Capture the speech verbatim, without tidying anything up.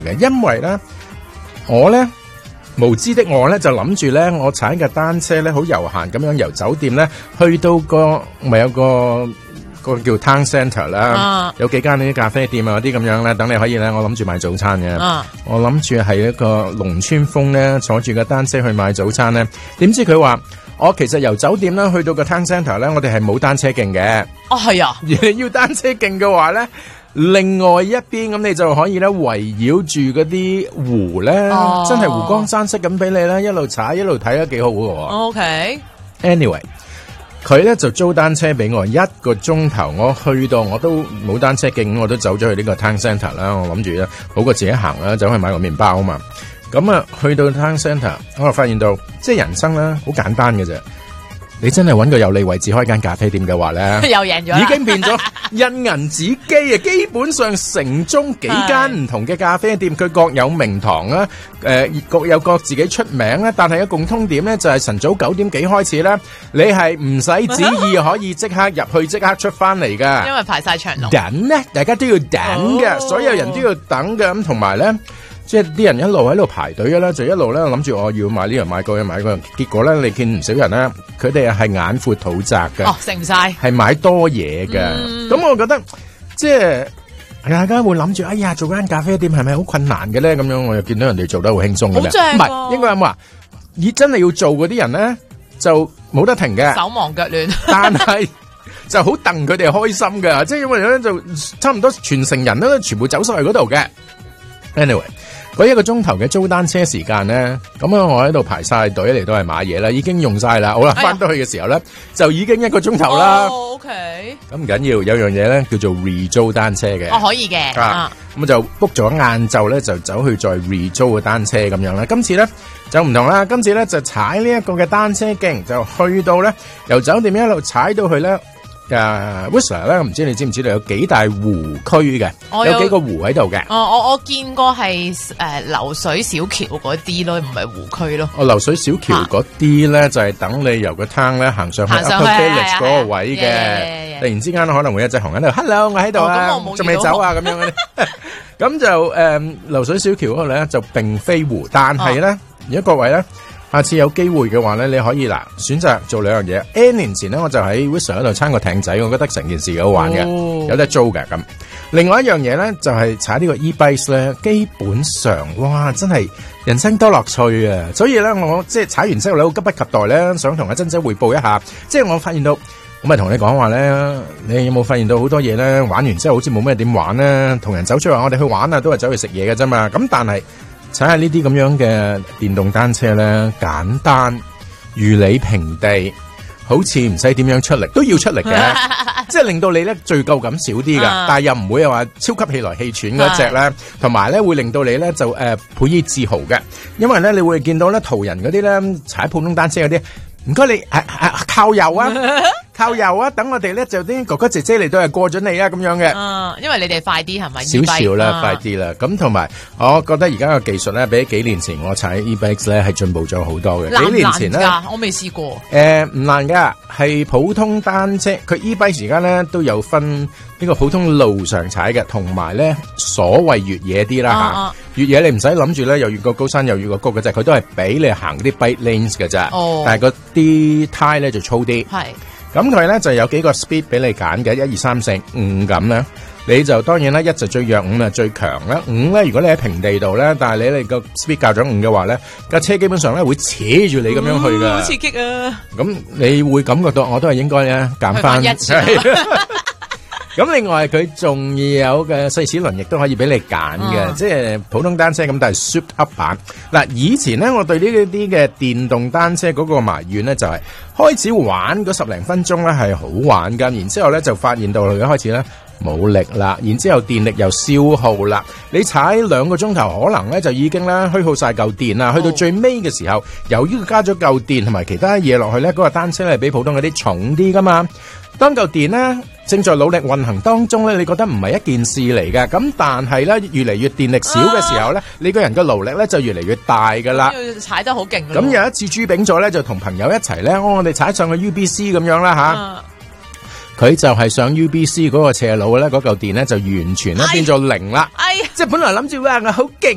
嘅，因為咧我咧無知的我咧就諗住咧我踩嘅單車咧好悠閒咁樣由酒店咧去到個咪有個。個叫 Town Centre 啦，啊、有幾間呢啲咖啡店啊嗰啲咁樣咧，等你可以咧，我諗住買早餐嘅。啊、我諗住係一個農村風咧，坐住個單車去買早餐咧。點知佢話我其實由酒店咧去到個 Town Centre 咧，我哋係冇單車徑嘅。 哦，係啊， 而你要單車徑嘅話咧，另外一邊咁你就可以咧圍繞住嗰啲湖咧，哦、真係湖光山色咁俾你咧，一路踩一路睇得幾好嘅。OK，anyway。佢咧就租單車俾我一個鐘頭，我去到我都冇單車徑，我都走咗去呢個 Town Centre 啦。我諗住咧好過自己行啦，走去買個麵包啊嘛。咁啊，去到 Town Centre，我就發現到即係人生咧好簡單嘅啫。你真係揾個有利位置開間咖啡店嘅話咧， 又贏咗， 已經變咗印銀紙機啊！基本上城中幾間唔同嘅咖啡店，佢各有名堂啦，誒、呃，各有各自己出名啦。但係有共通點咧，就係、是、晨早九點幾開始咧，你係唔使旨意可以即刻入去，即刻出翻嚟噶。因為排晒長龍，等咧，大家都要等嘅，哦、所有人都要等嘅。咁同埋咧。即係啲人一路喺度排隊嘅咧，就一路咧諗住我要買呢樣買嗰樣買嗰樣，結果咧你見唔少人咧，佢哋係眼闊肚窄嘅，哦，食唔晒，係買多嘢嘅。咁、嗯、我覺得即係大家會諗住，哎呀，做間咖啡店係咪好困難嘅咧？咁樣我又見到人哋做得好輕鬆嘅，好正喎。唔係應該咁話，而真係要做嗰啲人咧，就冇得停嘅，手忙腳亂。但係就好戥佢哋開心嘅，即係因為咧就差唔多全城人咧全部走晒去嗰度嘅。Anyway。嗰一個鐘頭嘅租單車時間咧，咁樣我喺度排晒隊嚟到係買嘢啦，已經用晒啦。好啦，翻到去嘅時候咧，就已經一個鐘頭啦。哦 ，OK。咁唔緊要，有樣嘢咧叫做 re 租單車嘅。哦，可以嘅。啊，咁就 book 咗晏晝咧，就走去再 re 租嘅單車咁樣啦。今次咧就唔同啦，今次咧就踩呢一個嘅單車徑，就去到咧由酒店一路踩到去咧。誒 Whistler 咧，唔知你知唔知道有幾大湖區嘅？有，有幾個湖喺度嘅。哦，我我見過係誒、呃、流水小橋嗰啲咯，唔係湖區咯。哦，流水小橋嗰啲咧，就係、是、等你由個灘咧行上去 Upper Village 嗰個位嘅。Yeah, yeah, yeah. 突然之間可能會有一隻熊喺度 ，Hello， 我喺度啊，仲未、哦、走啊咁樣嗰啲。咁就誒、呃、流水小橋嗰度咧就並非湖，但係咧，如果各位咧。下次有機會嘅話咧，你可以嗱選擇做兩樣嘢。N 年前咧，我就喺 Whistler 嗰度撐個艇仔，我覺得成件事幾好玩嘅，哦、有得租嘅咁。另外一樣嘢咧，就係、是、踩呢個 e-bike 咧，基本上哇，真係人生多樂趣啊！所以咧，我即係踩完之後咧，好急不及待咧，想同阿珍姐匯報一下。即係我發現到，我咪同你講話咧，你有冇發現到好多嘢咧？玩完之後好似冇咩點玩咧，同人走出去，我哋去玩啊，都係走去食嘢嘅啫嘛。咁但係。踩下呢啲咁樣嘅電動單車咧，簡單如履平地，好似唔使點樣出力，都要出力嘅，即係令到你咧罪疚感少啲噶，啊、但係又唔會話超級氣來氣喘嗰隻咧，同埋咧會令到你咧就誒、呃、倍以自豪嘅，因為咧你會見到咧途人嗰啲咧踩普通單車嗰啲，唔該你係、啊啊、靠右啊。靠右啊！等我哋咧就啲哥哥姐姐嚟到係過咗你啊咁樣嘅。嗯，因為你哋快啲係咪？少少啦，快啲啦。咁同埋，我覺得而家嘅技術咧，比起幾年前我踩 e-bikes 咧係進步咗好多嘅。難唔難㗎？幾年前咧，我未試過。誒、呃，唔難噶，係普通單車。佢 e-bikes 而家咧都有分呢個普通路上踩嘅，同埋咧所謂越野啲啦吓。啊啊越野你唔使諗住咧，又越過高山又越過高嘅啫，佢都係俾你行啲 bike lanes 嘅啫。哦，但係嗰啲胎咧就粗啲。係。咁佢咧就有幾個 speed 俾你揀嘅，一二三四五咁咧，你就當然啦，一就最弱，五啊最強啦。五咧，如果你喺平地度咧，但係你哋個 speed 校咗五嘅話咧，架車基本上咧會扯住你咁樣去噶。好刺激啊！咁你會感覺到我都係應該咧減翻一次。咁另外佢仲有嘅細齒輪亦都可以俾你揀嘅，嗯、即係普通單車咁，但係 souped up 版。嗱，以前咧我對呢啲嘅電動單車嗰個埋怨咧就係、是、開始玩嗰十零分鐘咧係好玩噶，然之後咧就發現到佢一開始咧冇力啦，然之後電力又消耗啦，你踩兩個鐘頭可能咧就已經咧虛耗晒嚿電啦，去到最尾嘅時候，由於佢加咗嚿電同埋其他嘢落去咧，嗰、那個單車咧比普通嗰啲重啲噶嘛。當嚿電咧正在努力運行當中咧，你覺得唔係一件事嚟嘅，咁但係咧越嚟越電力少嘅時候咧，啊、你個人嘅勞力咧就越嚟越大噶啦。踩得好勁。咁有一次朱炳佐咧就同朋友一齊咧，我哋踩上去 U B C 咁樣啦吓，佢、啊、就係上 U B C 嗰個斜路咧，嗰嚿電咧就完全咧變咗零啦。哎呀，即係本來諗住哇我好勁。